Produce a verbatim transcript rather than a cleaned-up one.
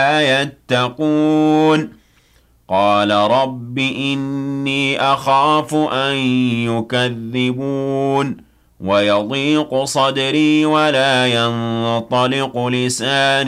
يتقون قال رب إني أخاف أن يكذبون ويضيق صدري ولا ينطلق لساني